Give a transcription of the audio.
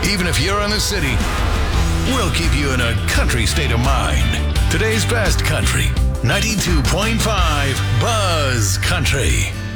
Even if you're in the city, we'll keep you in a country state of mind. Today's best country, 92.5 Buzz Country.